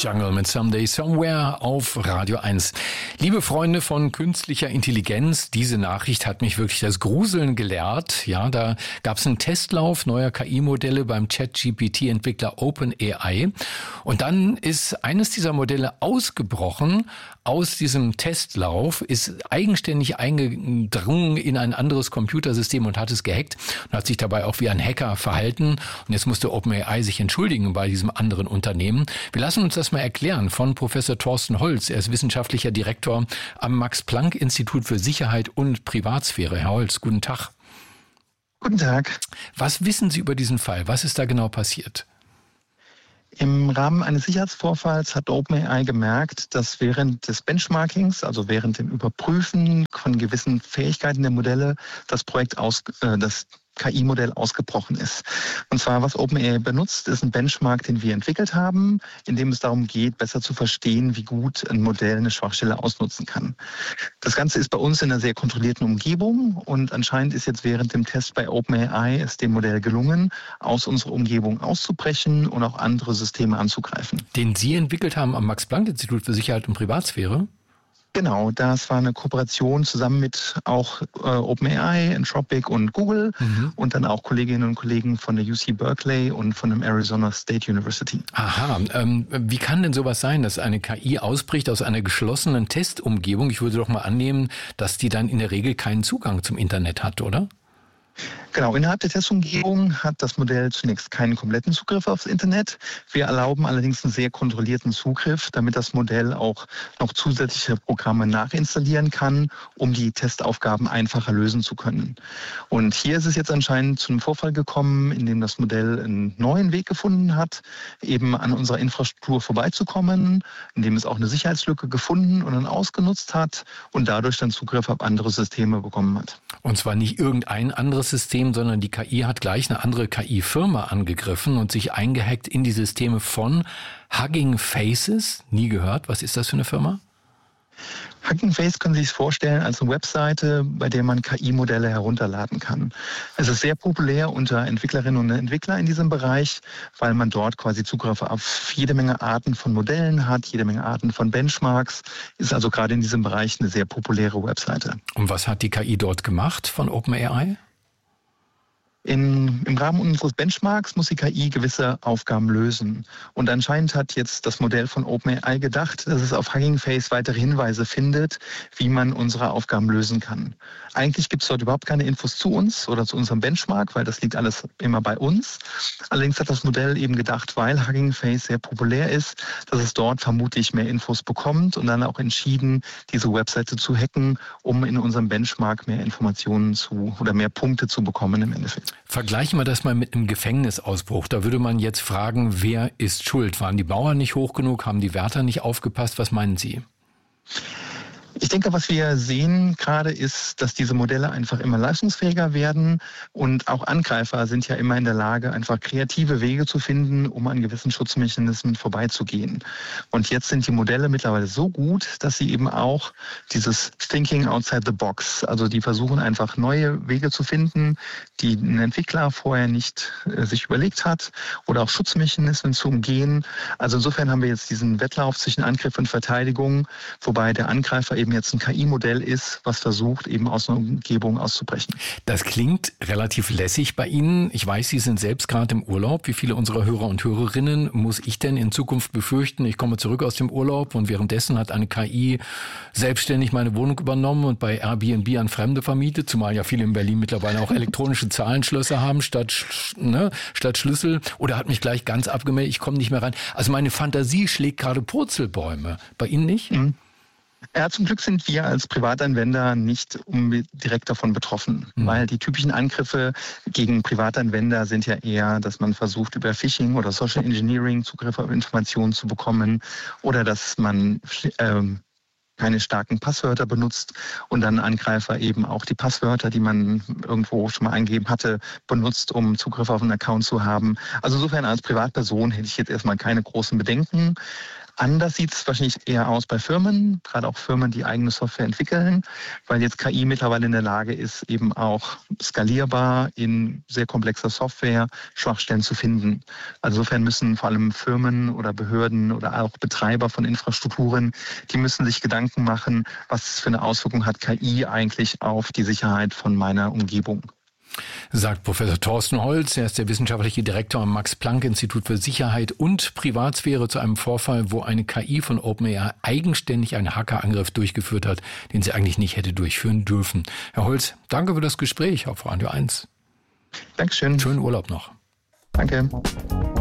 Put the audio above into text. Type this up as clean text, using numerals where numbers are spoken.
Jungle mit Someday Somewhere auf Radio 1. Liebe Freunde von künstlicher Intelligenz, diese Nachricht hat mich wirklich das Gruseln gelehrt. Ja, da gab es einen Testlauf neuer KI-Modelle beim ChatGPT-Entwickler OpenAI. Und dann ist eines dieser Modelle ausgebrochen aus diesem Testlauf, ist eigenständig eingedrungen in ein anderes Computersystem und hat es gehackt und hat sich dabei auch wie ein Hacker verhalten. Und jetzt musste OpenAI sich entschuldigen bei diesem anderen Unternehmen. Wir lassen uns das mal erklären von Professor Thorsten Holz. Er ist wissenschaftlicher Direktor am Max-Planck-Institut für Sicherheit und Privatsphäre. Herr Holz, guten Tag. Guten Tag. Was wissen Sie über diesen Fall? Was ist da genau passiert? Im Rahmen eines Sicherheitsvorfalls hat OpenAI gemerkt, dass während des Benchmarkings, also während dem Überprüfen von gewissen Fähigkeiten der Modelle, das KI-Modell ausgebrochen ist. Und zwar, was OpenAI benutzt, ist ein Benchmark, den wir entwickelt haben, in dem es darum geht, besser zu verstehen, wie gut ein Modell eine Schwachstelle ausnutzen kann. Das Ganze ist bei uns in einer sehr kontrollierten Umgebung und anscheinend ist jetzt während dem Test bei OpenAI es dem Modell gelungen, aus unserer Umgebung auszubrechen und auch andere Systeme anzugreifen. Den Sie entwickelt haben am Max-Planck-Institut für Sicherheit und Privatsphäre? Genau, das war eine Kooperation zusammen mit auch OpenAI, Anthropic und Google und dann auch Kolleginnen und Kollegen von der UC Berkeley und von dem Arizona State University. Aha, wie kann denn sowas sein, dass eine KI ausbricht aus einer geschlossenen Testumgebung? Ich würde doch mal annehmen, dass die dann in der Regel keinen Zugang zum Internet hat, oder? Genau, innerhalb der Testumgebung hat das Modell zunächst keinen kompletten Zugriff aufs Internet. Wir erlauben allerdings einen sehr kontrollierten Zugriff, damit das Modell auch noch zusätzliche Programme nachinstallieren kann, um die Testaufgaben einfacher lösen zu können. Und hier ist es jetzt anscheinend zu einem Vorfall gekommen, in dem das Modell einen neuen Weg gefunden hat, eben an unserer Infrastruktur vorbeizukommen, in dem es auch eine Sicherheitslücke gefunden und dann ausgenutzt hat und dadurch dann Zugriff auf andere Systeme bekommen hat. Und zwar nicht irgendein anderes System, sondern die KI hat gleich eine andere KI-Firma angegriffen und sich eingehackt in die Systeme von Hugging Faces. Nie gehört. Was ist das für eine Firma? Hugging Face können Sie sich vorstellen als eine Webseite, bei der man KI-Modelle herunterladen kann. Es ist sehr populär unter Entwicklerinnen und Entwicklern in diesem Bereich, weil man dort quasi Zugriff auf jede Menge Arten von Modellen hat, jede Menge Arten von Benchmarks. Ist also gerade in diesem Bereich eine sehr populäre Webseite. Und was hat die KI dort gemacht von OpenAI? Im Rahmen unseres Benchmarks muss die KI gewisse Aufgaben lösen. Und anscheinend hat jetzt das Modell von OpenAI gedacht, dass es auf Hugging Face weitere Hinweise findet, wie man unsere Aufgaben lösen kann. Eigentlich gibt es dort überhaupt keine Infos zu uns oder zu unserem Benchmark, weil das liegt alles immer bei uns. Allerdings hat das Modell eben gedacht, weil Hugging Face sehr populär ist, dass es dort vermutlich mehr Infos bekommt und dann auch entschieden, diese Webseite zu hacken, um in unserem Benchmark mehr Informationen oder mehr Punkte zu bekommen im Endeffekt. Vergleichen wir das mal mit einem Gefängnisausbruch. Da würde man jetzt fragen, wer ist schuld? Waren die Bauern nicht hoch genug? Haben die Wärter nicht aufgepasst? Was meinen Sie? Ich denke, was wir sehen gerade ist, dass diese Modelle einfach immer leistungsfähiger werden und auch Angreifer sind ja immer in der Lage, einfach kreative Wege zu finden, um an gewissen Schutzmechanismen vorbeizugehen. Und jetzt sind die Modelle mittlerweile so gut, dass sie eben auch dieses Thinking outside the box, also die versuchen einfach neue Wege zu finden, die ein Entwickler vorher nicht sich überlegt hat oder auch Schutzmechanismen zu umgehen. Also insofern haben wir jetzt diesen Wettlauf zwischen Angriff und Verteidigung, wobei der Angreifer eben jetzt ein KI-Modell ist, was versucht, eben aus einer Umgebung auszubrechen. Das klingt relativ lässig bei Ihnen. Ich weiß, Sie sind selbst gerade im Urlaub. Wie viele unserer Hörer und Hörerinnen muss ich denn in Zukunft befürchten? Ich komme zurück aus dem Urlaub und währenddessen hat eine KI selbstständig meine Wohnung übernommen und bei Airbnb an Fremde vermietet, zumal ja viele in Berlin mittlerweile auch elektronische Zahlenschlösser haben statt Schlüssel, oder hat mich gleich ganz abgemeldet, ich komme nicht mehr rein. Also meine Fantasie schlägt gerade Purzelbäume. Bei Ihnen nicht? Ja, zum Glück sind wir als Privatanwender nicht direkt davon betroffen, weil die typischen Angriffe gegen Privatanwender sind ja eher, dass man versucht, über Phishing oder Social Engineering Zugriff auf Informationen zu bekommen oder dass man keine starken Passwörter benutzt und dann Angreifer eben auch die Passwörter, die man irgendwo schon mal eingegeben hatte, benutzt, um Zugriff auf einen Account zu haben. Also insofern als Privatperson hätte ich jetzt erstmal keine großen Bedenken. Anders sieht es wahrscheinlich eher aus bei Firmen, gerade auch Firmen, die eigene Software entwickeln, weil jetzt KI mittlerweile in der Lage ist, eben auch skalierbar in sehr komplexer Software Schwachstellen zu finden. Also insofern müssen vor allem Firmen oder Behörden oder auch Betreiber von Infrastrukturen, die müssen sich Gedanken machen, was für eine Auswirkung hat KI eigentlich auf die Sicherheit von meiner Umgebung. Sagt Professor Thorsten Holz. Er ist der wissenschaftliche Direktor am Max-Planck-Institut für Sicherheit und Privatsphäre zu einem Vorfall, wo eine KI von OpenAI eigenständig einen Hackerangriff durchgeführt hat, den sie eigentlich nicht hätte durchführen dürfen. Herr Holz, danke für das Gespräch auf Radio 1. Dankeschön. Schönen Urlaub noch. Danke.